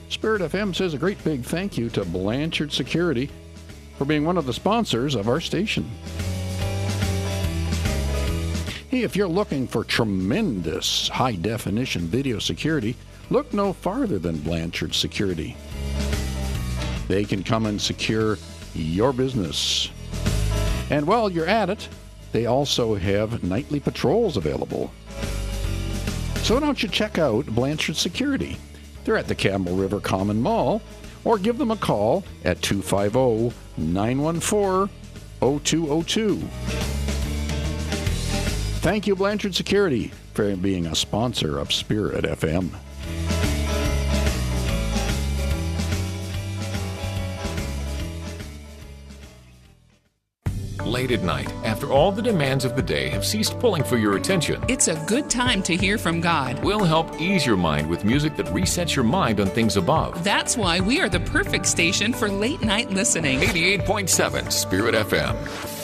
Spirit FM says a great big thank you to Blanchard Security for being one of the sponsors of our station. Hey, if you're looking for tremendous high-definition video security, look no farther than Blanchard Security. They can come and secure your business. And while you're at it, they also have nightly patrols available. So why don't you check out Blanchard Security? They're at the Campbell River Common Mall, or give them a call at 250-914-0202. Thank you, Blanchard Security, for being a sponsor of Spirit FM. Late at night, after all the demands of the day have ceased pulling for your attention, it's a good time to hear from God. We'll help ease your mind with music that resets your mind on things above. That's why we are the perfect station for late night listening. 88.7 Spirit FM.